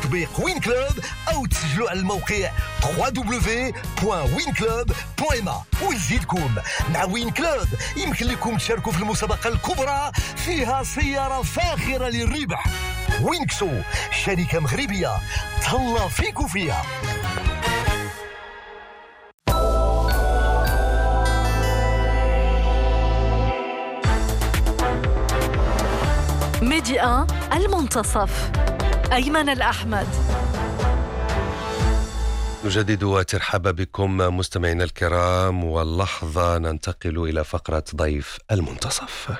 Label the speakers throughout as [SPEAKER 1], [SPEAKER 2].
[SPEAKER 1] تطبيق وين كلوب أو تسجلوا على الموقع www.winclub.ma. ويزيدكم مع وين كلوب يمكن لكم تشاركوا في المسابقة الكبرى فيها سيارة فاخرة للربح. وينكسو شركة مغربية تهلا فيكو فيها.
[SPEAKER 2] ميدي 1 المنتصف. أيمن الأحمد.
[SPEAKER 3] نجدد ترحب بكم مستمعينا الكرام، واللحظة ننتقل إلى فقرة ضيف المنتصف.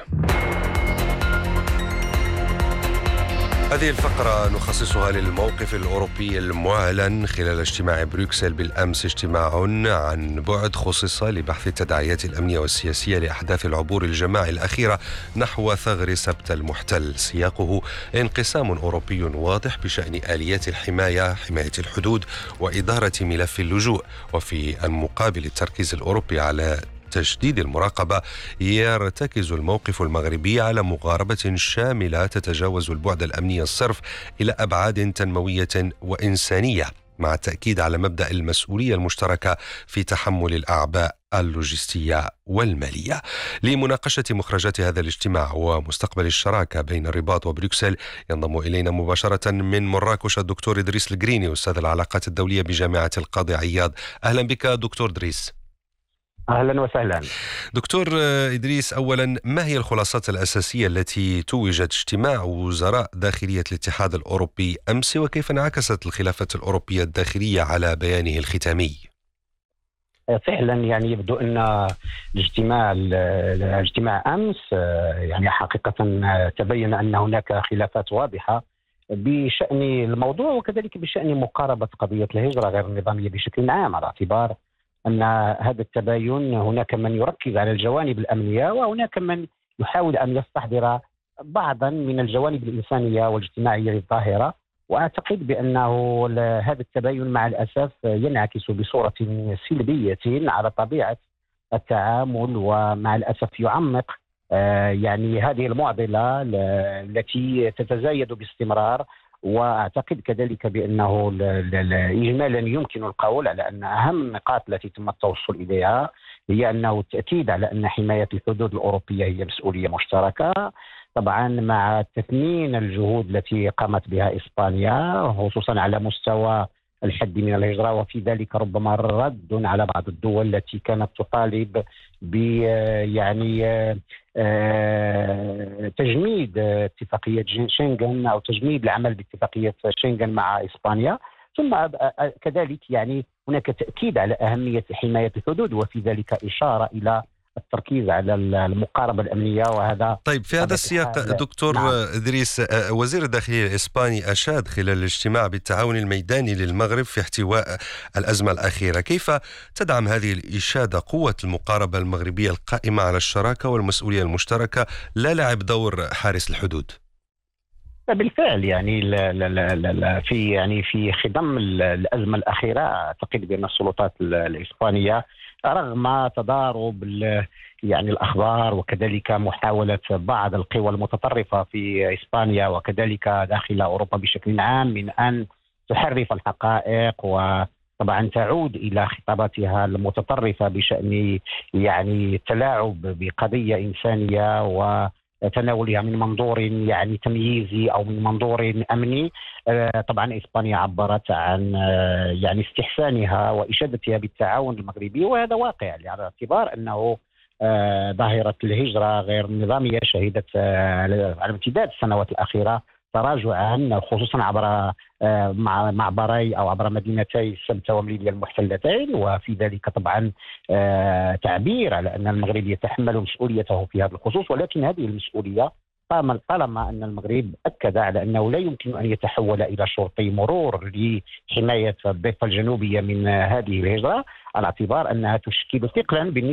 [SPEAKER 3] هذه الفقرة نخصصها للموقف الأوروبي المعلن خلال اجتماع بروكسل بالأمس، اجتماع عن بعد خصص لبحث التداعيات الأمنية والسياسية لأحداث العبور الجماعي الأخيرة نحو ثغر سبت المحتل. سياقه انقسام أوروبي واضح بشأن آليات حماية الحدود وإدارة ملف اللجوء، وفي المقابل التركيز الأوروبي على تشديد المراقبة. يرتكز الموقف المغربي على مقاربة شاملة تتجاوز البعد الأمني الصرف إلى أبعاد تنموية وإنسانية، مع التأكيد على مبدأ المسؤولية المشتركة في تحمل الأعباء اللوجستية والمالية. لمناقشة مخرجات هذا الاجتماع ومستقبل الشراكة بين الرباط وبروكسل ينضم إلينا مباشرة من مراكش الدكتور إدريس القريني، أستاذ العلاقات الدولية بجامعة القاضي عياض. أهلا بك دكتور إدريس.
[SPEAKER 4] أهلا وسهلا
[SPEAKER 3] دكتور إدريس، أولا ما هي الخلاصات الأساسية التي توجت اجتماع وزراء داخلية الاتحاد الأوروبي أمس، وكيف انعكست الخلافات الأوروبية الداخلية على بيانه الختامي؟
[SPEAKER 4] فعلا يعني يبدو أن الاجتماع أمس يعني حقيقة تبين أن هناك خلافات واضحة بشأن الموضوع، وكذلك بشأن مقاربة قضية الهجرة غير النظامية بشكل عام، على اعتبار أن هذا التباين هناك من يركز على الجوانب الأمنية وهناك من يحاول أن يستحضر بعضا من الجوانب الإنسانية والاجتماعية للظاهرة. وأعتقد بأنه هذا التباين مع الأسف ينعكس بصورة سلبية على طبيعة التعامل، ومع الأسف يعمق يعني هذه المعضلة التي تتزايد باستمرار. وأعتقد كذلك بأنه إجمالا يمكن القول على أن أهم النقاط التي تم التوصل إليها هي أنه التأكيد على أن حماية الحدود الأوروبية هي مسؤولية مشتركة، طبعا مع تثمين الجهود التي قامت بها إسبانيا خصوصا على مستوى الحد من الهجرة، وفي ذلك ربما رد على بعض الدول التي كانت تطالب ب يعني تجميد اتفاقية شنغن أو تجميد العمل باتفاقية شنغن مع إسبانيا. ثم كذلك يعني هناك تأكيد على أهمية حماية الحدود، وفي ذلك إشارة إلى التركيز على المقاربة الأمنية. وهذا
[SPEAKER 3] طيب في هذا السياق دكتور إدريس، وزير الداخلية الإسباني أشاد خلال الاجتماع بالتعاون الميداني للمغرب في احتواء الأزمة الأخيرة. كيف تدعم هذه الإشادة قوة المقاربة المغربية القائمة على الشراكة والمسؤولية المشتركة لا لعب دور حارس الحدود؟
[SPEAKER 4] بالفعل يعني في خضم الأزمة الأخيرة أعتقد بأن السلطات الإسبانية رغم تضارب يعني الأخبار وكذلك محاولة بعض القوى المتطرفة في إسبانيا وكذلك داخل أوروبا بشكل عام من أن تحرف الحقائق وطبعا تعود إلى خطاباتها المتطرفة بشأن يعني التلاعب بقضية إنسانية وتناولها من منظور يعني تمييزي أو من منظور أمني. طبعا إسبانيا عبرت عن يعني استحسانها وإشادتها بالتعاون المغربي، وهذا واقع على اعتبار أنه ظاهرة الهجرة غير النظامية شهدت على امتداد السنوات الأخيرة تراجعا، خصوصا عبر معبري أو عبر مدينتي سبتة ومليليا المحتلتين، وفي ذلك طبعا تعبير على أن المغرب يتحمل مسؤوليته في هذا الخصوص. ولكن هذه المسؤولية طالما أن المغرب أكد على أنه لا يمكن أن يتحول إلى شرطي مرور لحماية الضفة الجنوبية من هذه الهجرة، على اعتبار أنها تشكل ثقلا